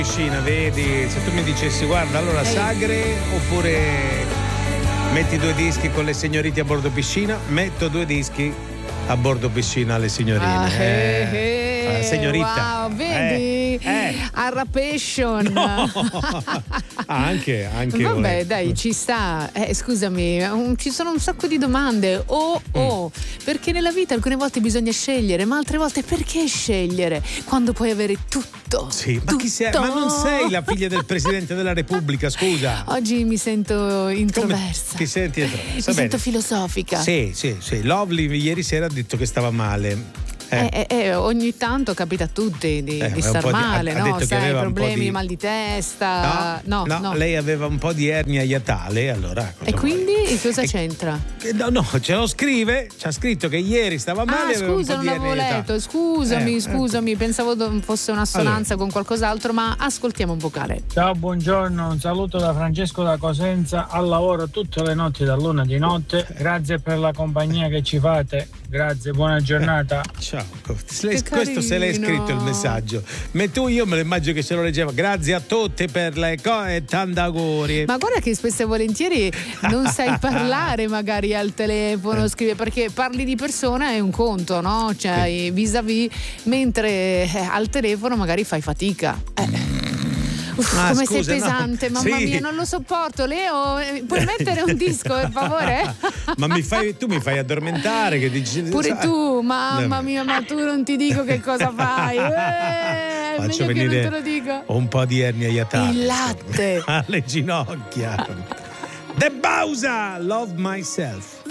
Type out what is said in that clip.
piscina, vedi? Se tu mi dicessi guarda, allora Sagre oppure metti 2 dischi con le signorite a bordo piscina, metto 2 dischi a bordo piscina alle signorine. Signorita. Wow, vedi? Arrapation. No. anche vabbè, dai, ci sta. Scusami, ci sono un sacco di domande. Perché nella vita alcune volte bisogna scegliere, ma altre volte perché scegliere quando puoi avere tutto? Sì, ma tutto. chi sei? Ma non sei la figlia del Presidente della Repubblica, scusa. Oggi mi sento introversa. Ti senti introversa? Mi sento filosofica. Sì. Lovely ieri sera ha detto che stava male. Ogni tanto capita a tutti di star male, no? Sai, problemi, mal di testa. No, lei aveva un po' di ernia iatale, allora. E quindi cosa c'entra? No, ce lo scrive, ci ha scritto che ieri stava male. Scusa, non l'avevo letto. Scusami, pensavo fosse un'assonanza con qualcos'altro, ma ascoltiamo un vocale. Ciao, buongiorno, un saluto da Francesco da Cosenza, al lavoro tutte le notti da luna di notte. Grazie per la compagnia che ci fate. Grazie, buona giornata. Ciao. Questo se l'hai scritto il messaggio. Io me lo immagino che se lo leggeva. Grazie a tutti per le cose e tanti auguri. Ma guarda che spesso e volentieri non sai parlare magari al telefono, scrive, perché parli di persona è un conto, no? Cioè vis-à-vis, mentre al telefono magari fai fatica. Come sei pesante, mamma mia, non lo sopporto. Leo, puoi mettere un disco per favore? Ma tu mi fai addormentare, che dici. Pure tu, mamma mia, ma tu non ti dico che cosa fai. Faccio meglio venire che non te lo dico. Un po' di ernia iatale. Il latte alle ginocchia. The Bausa, Love Myself.